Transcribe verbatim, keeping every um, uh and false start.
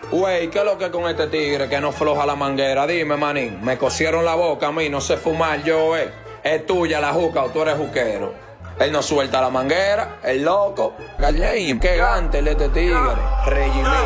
Güey, ¿qué es lo que con este tigre que no floja la manguera? Dime, manín, me cosieron la boca a mí, no sé fumar yo, eh. Es tuya la juca o tú eres juquero. Él no suelta la manguera, el loco. Qué gante este tigre. Regimí.